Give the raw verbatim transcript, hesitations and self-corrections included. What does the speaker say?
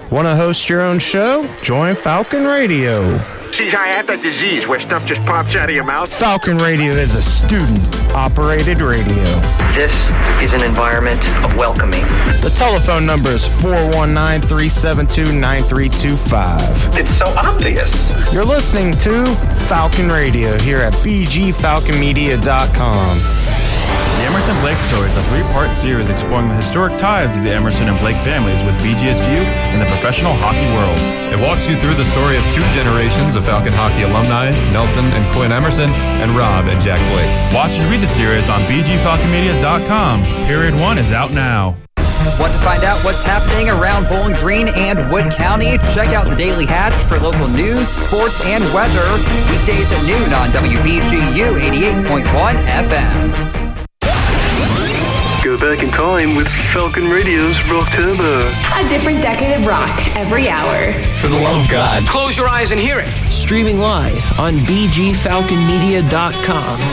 Want to host your own show? Join Falcon Radio. See, I have that disease where stuff just pops out of your mouth. Falcon Radio is a student-operated radio. This is an environment of welcoming. The telephone number is four one nine, three seven two, nine three two five. It's so obvious. You're listening to Falcon Radio here at b g falcon media dot com. The Emerson Blake Story is a three-part series exploring the historic ties of the Emerson and Blake families with B G S U and the professional hockey world. It walks you through the story of two generations of Falcon hockey alumni, Nelson and Quinn Emerson, and Rob and Jack Blake. Watch and read the series on b g falcon media dot com. Period one is out now. Want to find out what's happening around Bowling Green and Wood County? Check out the Daily Hatch for local news, sports, and weather. Weekdays at noon on W B G U eighty-eight point one F M. Go back in time with Falcon Radio's Rock Turbo. A different decade of rock every hour. For the love of God. Close your eyes and hear it. Streaming live on b g falcon media dot com.